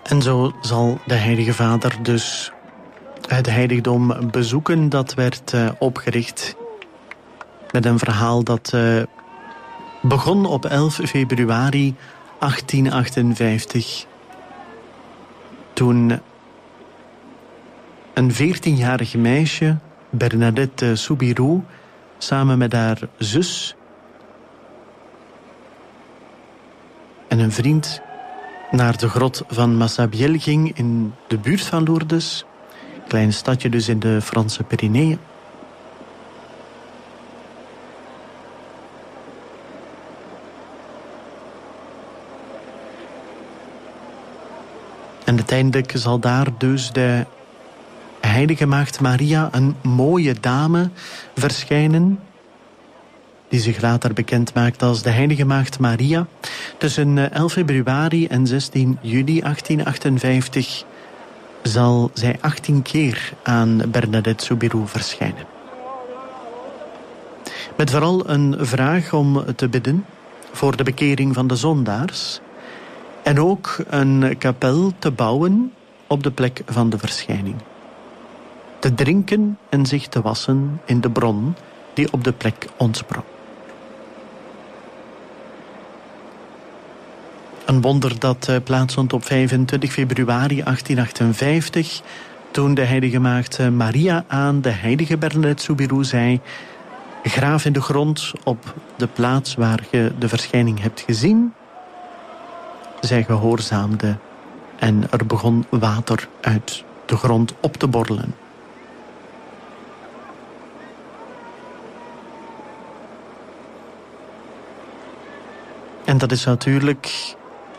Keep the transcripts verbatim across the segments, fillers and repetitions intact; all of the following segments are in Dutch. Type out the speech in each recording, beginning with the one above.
En zo zal de Heilige Vader dus het heiligdom bezoeken. Dat werd uh, opgericht met een verhaal dat uh, begon op elf februari achttien achtenvijftig. Toen een veertienjarig meisje, Bernadette Soubirous, samen met haar zus en een vriend naar de grot van Massabielle ging in de buurt van Lourdes. Een klein stadje dus in de Franse Pyreneeën. En uiteindelijk zal daar dus de Heilige Maagd Maria, een mooie dame, verschijnen, die zich later bekend maakt als de Heilige Maagd Maria. Tussen elf februari en zestien juli achttien achtenvijftig zal zij achttien keer aan Bernadette Soubirous verschijnen. Met vooral een vraag om te bidden voor de bekering van de zondaars en ook een kapel te bouwen op de plek van de verschijning. Te drinken en zich te wassen in de bron die op de plek ontsprong. Een wonder dat plaatsvond op vijfentwintig februari achttien achtenvijftig... toen de Heilige Maagd Maria aan de Heilige Bernadette Soubirous zei: graaf in de grond op de plaats waar je de verschijning hebt gezien. Zij gehoorzaamde en er begon water uit de grond op te borrelen. En dat is natuurlijk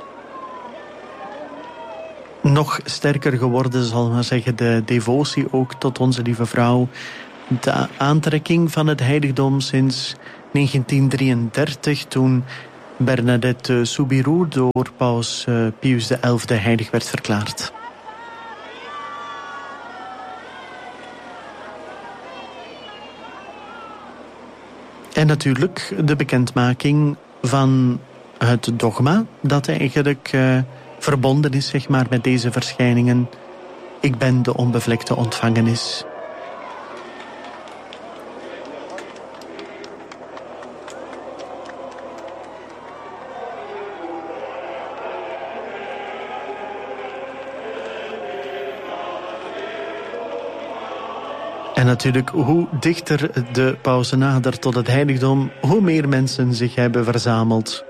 nog sterker geworden, zal ik maar zeggen, de devotie ook tot onze lieve vrouw. De aantrekking van het heiligdom sinds negentien drieëndertig, toen Bernadette Soubirous door paus Pius de elfde heilig werd verklaard. En natuurlijk de bekendmaking van het dogma dat eigenlijk uh, verbonden is, zeg maar, met deze verschijningen. Ik ben de onbevlekte ontvangenis. En natuurlijk, hoe dichter de paus nadert tot het heiligdom, hoe meer mensen zich hebben verzameld.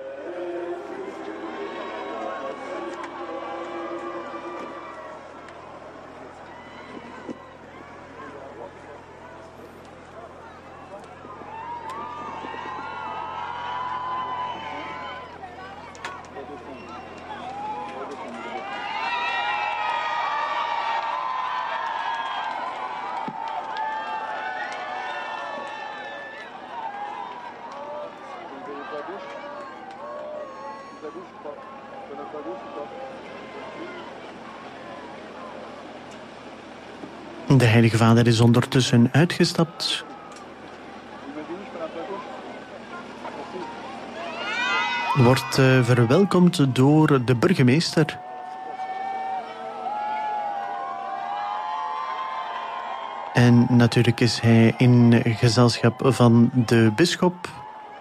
De Heilige Vader is ondertussen uitgestapt. Wordt uh, verwelkomd door de burgemeester. En natuurlijk is hij in gezelschap van de bisschop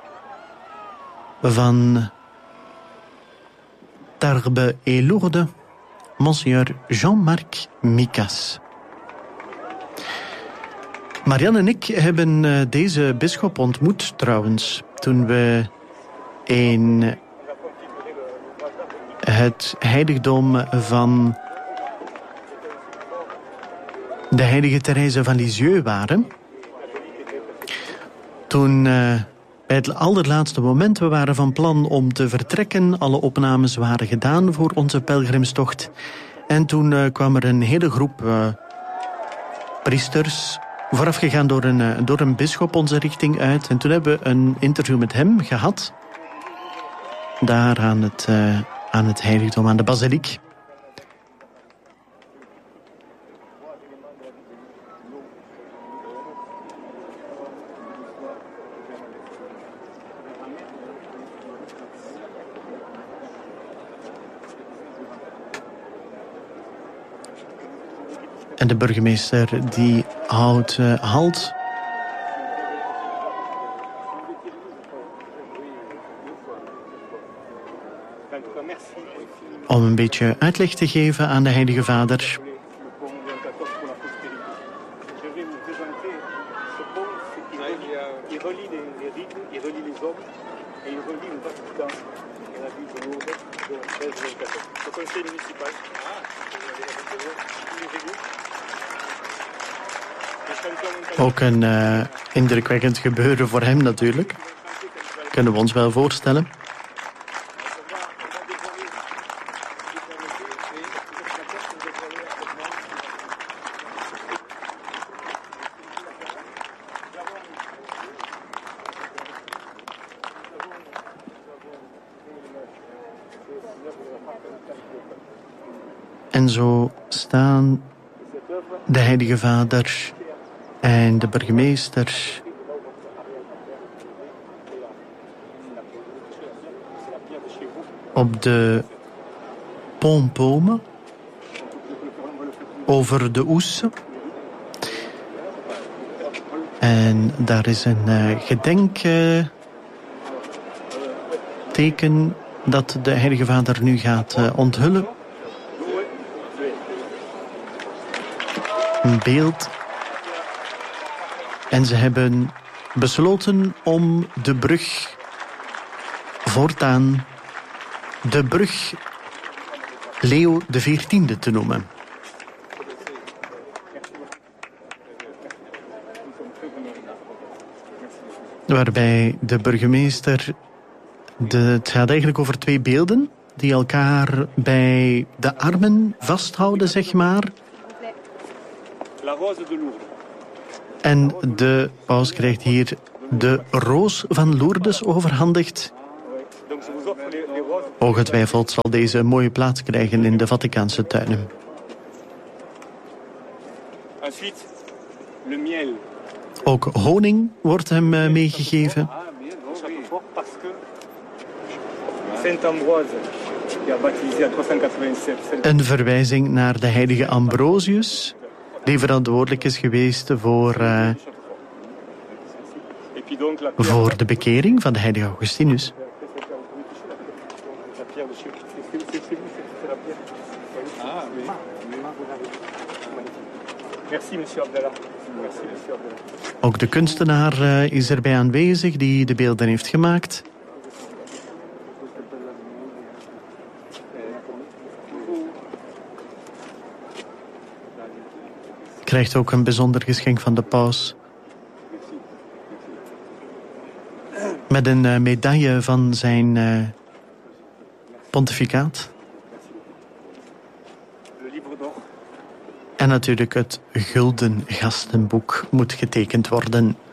van Tarbes et Lourdes, Monseigneur Jean-Marc Micas. Marianne en ik hebben deze bisschop ontmoet trouwens, toen we in het heiligdom van de heilige Therese van Lisieux waren. Toen uh, bij het allerlaatste moment, we waren van plan om te vertrekken. Alle opnames waren gedaan voor onze pelgrimstocht. En toen uh, kwam er een hele groep uh, priesters, voorafgegaan door een, uh, door een bisschop, onze richting uit. En toen hebben we een interview met hem gehad. Daar aan het, uh, aan het heiligdom, aan de basiliek. En de burgemeester die houdt uh, halt. Om een beetje uitleg te geven aan de Heilige Vader. Ook een uh, indrukwekkend gebeuren voor hem natuurlijk. Kunnen we ons wel voorstellen. En zo staan de Heilige Vader en de burgemeester op de Pont-Paume over de Ouse. En daar is een uh, gedenkteken uh, dat de Heilige Vader nu gaat uh, onthullen. Een beeld. En ze hebben besloten om de brug voortaan de brug Leo de veertiende te noemen. Waarbij de burgemeester, de, het gaat eigenlijk over twee beelden die elkaar bij de armen vasthouden, zeg maar. En de paus krijgt hier de roos van Lourdes overhandigd. Ongetwijfeld zal deze een mooie plaats krijgen in de Vaticaanse tuinen. Ook honing wordt hem uh, meegegeven. Een verwijzing naar de heilige Ambrosius, die verantwoordelijk is geweest voor, uh, voor de bekering van de heilige Augustinus. Ook de kunstenaar uh, is erbij aanwezig die de beelden heeft gemaakt. Krijgt ook een bijzonder geschenk van de paus. Met een uh, medaille van zijn uh, pontificaat. En natuurlijk het gulden gastenboek moet getekend worden.